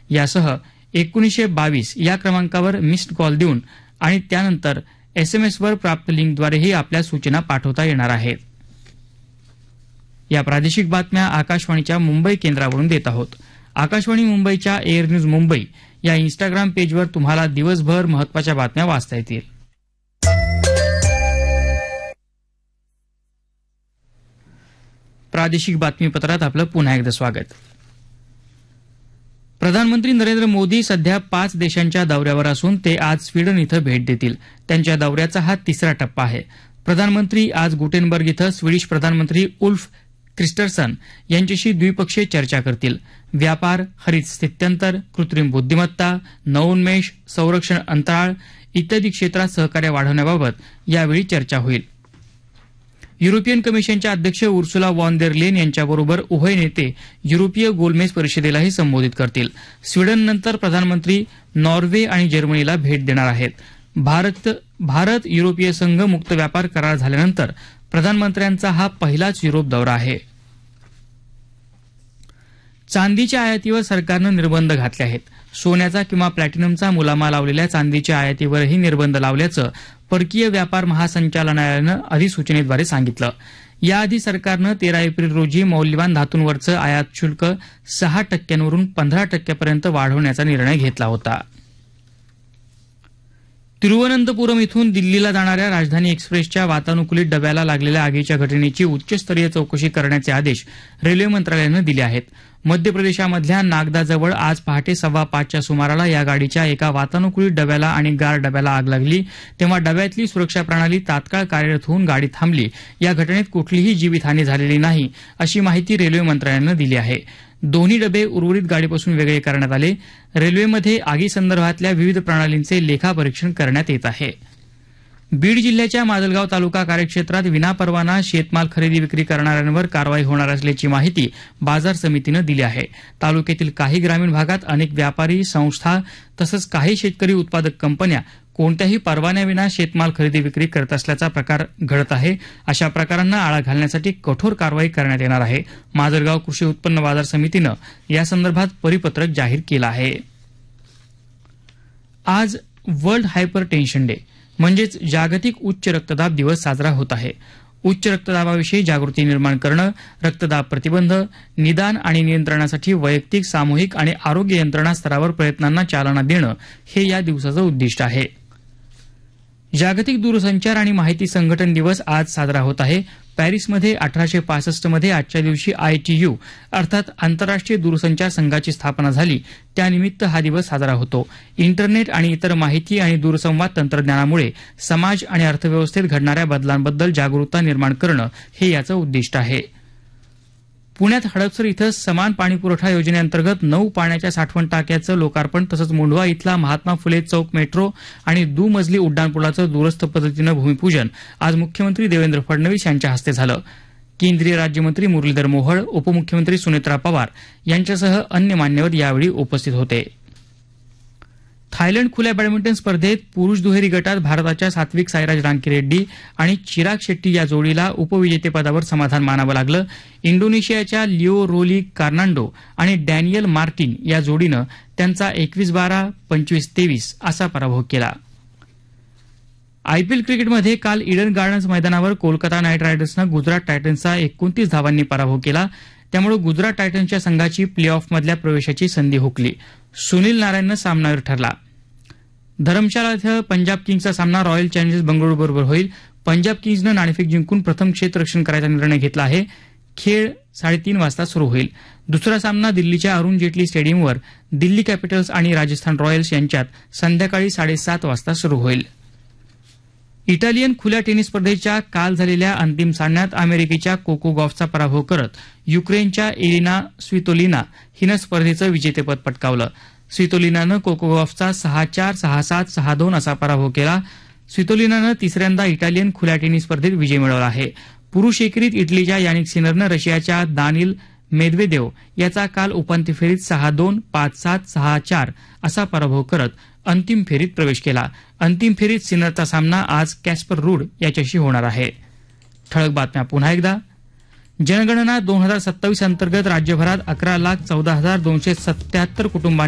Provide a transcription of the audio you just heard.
यासह 1922 या क्रमांकावर मिस्ड कॉल देऊन आणि त्यानंतर एसएमएसवर प्राप्त लिंकद्वारेही आपल्या सूचना पाठवता येणार आहेत. या प्रादेशिक बातम्या आकाशवाणीच्या मुंबई केंद्रावरून देत आहोत. आकाशवाणी मुंबईच्या एअर न्यूज मुंबई या इंस्टाग्राम पेजवर तुम्हाला दिवसभर महत्वाच्या बातम्या वाचता येतील. प्रादेशिक बातमीपत्रात आपलं पुन्हा एकदा स्वागत. प्रधानमंत्री नरेंद्र मोदी सध्या 5 देशांच्या दौऱ्यावर असून ते आज स्वीडन इथं भेट देतील. त्यांच्या दौऱ्याचा हा तिसरा टप्पा आहे. प्रधानमंत्री आज गुटेनबर्ग इथं स्वीडिश प्रधानमंत्री उल्फ क्रिस्टरसन यांच्याशी द्विपक्षीय चर्चा करतील. व्यापार, हरित स्थित्यंतर, कृत्रिम बुद्धिमत्ता, नवोन्मेष, संरक्षण अंतराळ इत्यादी क्षेत्रात सहकार्य वाढवण्याबाबत यावेळी चर्चा होईल. युरोपियन कमिशनच्या अध्यक्ष उर्सुला वॉन देर लेन यांच्याबरोबर उभय नेते युरोपीय गोलमेज परिषदेलाही संबोधित करतील. स्वीडननंतर प्रधानमंत्री नॉर्वे आणि जर्मनीला भेट देणार आहेत. भारत युरोपीय संघ मुक्त व्यापार करार झाल्यानंतर प्रधानमंत्र्यांचा हा पहिलाच युरोप दौरा आहे. चांदीच्या आयातीवर सरकारनं निर्बंध घातले आहेत. सोन्याचा किंवा प्लॅटिनमचा मुलामा लावलेल्या चांदीच्या आयातीवरही निर्बंध लावल्याचं परकीय व्यापार महासंचालनालयानं अधिसूचनेद्वारे सांगितलं. याआधी सरकारनं 13 एप्रिल रोजी मौल्यवान धातूंवरचं आयात शुल्क 6% 15% वाढवण्याचा निर्णय घेतला होता. तिरुवनंतपुरम इथून दिल्लीला जाणाऱ्या राजधानी एक्सप्रेसच्या वातानुकूलित डब्याला लागलेल्या आगीच्या घटनेची उच्चस्तरीय चौकशी करण्याचे आदेश रेल्वे मंत्रालयानं दिले आहेत. मध्य प्रदेशामधल्या नागदाजवळ आज पहाटे 5:15च्या सुमाराला या गाडीच्या एका वातानुकूलित डब्याला आणि गार डब्याला आग लागली. तेव्हा डब्यातली सुरक्षा प्रणाली तात्काळ कार्यरत होऊन गाडी थांबली. या घटनेत कुठलीही जीवितहानी झालेली नाही, अशी माहिती रेल्वे मंत्रालयानं दिली आहे. दोन्ही डबे उर्वरित गाडीपासून वेगळे करण्यात आले. रेल्वेमध्ये आगीसंदर्भातल्या विविध प्रणालींचे लेखापरीक्षण करण्यात येत आहे. बीड जिल्ह्याच्या माजलगाव तालुका कार्यक्षेत्रात विनापरवाना शेतमाल खरेदी विक्री करणाऱ्यांवर कारवाई होणार असल्याची माहिती बाजार समितीनं दिली आहे. तालुक्यातील काही ग्रामीण भागात अनेक व्यापारी संस्था तसंच काही शेतकरी उत्पादक कंपन्या कोणत्याही परवान्याविना शेतमाल खरेदी विक्री करत असल्याचा प्रकार घडत आहे. अशा प्रकारांना आळा घालण्यासाठी कठोर कारवाई करण्यात येणार आहे. माजलगाव कृषी उत्पन्न बाजार समितीनं यासंदर्भात परिपत्रक जाहीर केलं आहे. आज वर्ल्ड हायपर टेन्शन डे म्हणजेच जागतिक उच्च रक्तदाब दिवस साजरा होत आहे. उच्च रक्तदाबाविषयी जागृती निर्माण करणं, रक्तदाब प्रतिबंध, निदान आणि नियंत्रणासाठी वैयक्तिक, सामूहिक आणि आरोग्य यंत्रणा स्तरावर प्रयत्नांना चालना देणं हे या दिवसाचं उद्दिष्ट आहे. जागतिक दूरसंचार आणि माहिती संघटन दिवस आज साजरा होत आहे. पॅरिसमध्ये 1865 मध्ये आजच्या दिवशी ITU अर्थात आंतरराष्ट्रीय दूरसंचार संघाची स्थापना झाली. त्यानिमित्त हा दिवस साजरा होतो. इंटरनेट आणि इतर माहिती आणि दूरसंवाद तंत्रज्ञानामुळे समाज आणि अर्थव्यवस्थेत घडणाऱ्या बदलांबद्दल जागरूकता निर्माण करणं हे याचं उद्दिष्ट आहे. पुण्यात हडपसर इथं समान पाणीपुरवठा योजनेअंतर्गत 9 पाण्याच्या साठवण टाक्याचं लोकार्पण तसंच मुंढवा इथला महात्मा फुले चौक मेट्रो आणि दुमजली उड्डाणपुलाचं दूरस्थ पद्धतीनं भूमिपूजन आज मुख्यमंत्री देवेंद्र फडणवीस यांच्या हस्ते झालं. केंद्रीय राज्यमंत्री मुरलीधर मोहोळ, उपमुख्यमंत्री सुनेत्रा पवार यांच्यासह अन्य मान्यवर यावेळी उपस्थित होते. थायलंड खुल्या बॅडमिंटन स्पर्धेत पुरुष दुहेरी गटात भारताच्या सात्विक साईराज रांकीरेड्डी आणि चिराग शेट्टी या जोडीला उपविजेतेपदावर समाधान मानावं लागलं. इंडोनेशियाच्या लिओ रोली कार्नांडो आणि डॅनियल मार्टिन या जोडीनं त्यांचा 21-12, 25-23 असा पराभव केला. IPL क्रिकेटमध्ये काल ईडन गार्डन्स मैदानावर कोलकाता नाईट रायडर्सनं गुजरात टायटन्सचा 29 धावांनी पराभव केला. त्यामुळे गुजरात टायटन्सच्या संघाची प्ले ऑफमधल्या प्रवेशाची संधी हुकली. सुनील नारायणनं सामनावीर ठरला. धरमशाला इथं पंजाब किंग्सचा सामना रॉयल चॅलेंजर्स बंगळुरू बरोबर होईल. पंजाब किंग्सनं नाणेफेक जिंकून प्रथम क्षेत्ररक्षण करायचा निर्णय घेतला आहे. खेळ 3:30 वाजता सुरू होईल. दुसरा सामना दिल्लीच्या अरुण जेटली स्टेडियमवर दिल्ली कॅपिटल्स आणि राजस्थान रॉयल्स यांच्यात संध्याकाळी 7:30 वाजता सुरू होईल. इटालियन खुल्या टेनिस स्पर्धेच्या काल झालेल्या अंतिम सामन्यात अमेरिकेच्या कोको गॉफचा पराभव करत युक्रेनच्या एलिना स्वितोलिना हिनं स्पर्धेचं विजेतेपद पटकावलं. स्वितोलिनानं कोको गॉफचा 6-4, 6-7, 6-2 असा पराभव केला. स्वितोलिनानं तिसऱ्यांदा इटालियन खुल्या टेनिस स्पर्धेत विजय मिळवला आहे. पुरुष एकेरीत इटलीच्या यानिक सिनरनं रशियाच्या दानिल मेदवेदेव याचा काल उपांत्य फेरीत 6-2, 5-7, 6-4 असा पराभव करत अंतिम फेरीत प्रवेश केला. अंतिम फेरीत सिनरचा सामना आज कॅस्पर रूड याच्याशी होणार आहे. ठळक बातम्या पुन्हा एकदा. जनगणना 2027 अंतर्गत राज्यभरात 11,14,277 कुटुंबांनी